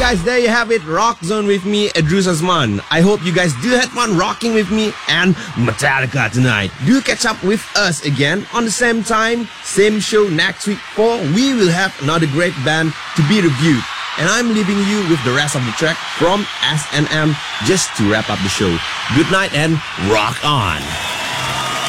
guys, there you have it. Rock Zone with me, Idris Azman. I hope you guys do have fun rocking with me and Metallica tonight. Do catch up with us again on the same time, same show next week, for we will have another great band to be reviewed. And I'm leaving you with the rest of the track from S&M just to wrap up the show. Good night and rock on.